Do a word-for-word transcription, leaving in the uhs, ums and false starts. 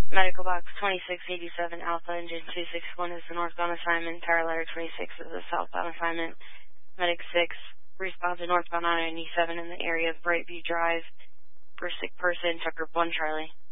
Medical box twenty-six eighty-seven Alpha Engine two six one is the northbound assignment. Tower letter twenty-six is the southbound assignment. Medic six, respond to northbound I ninety-seven in the area of Brightview Drive for sick person, Tucker one Charlie.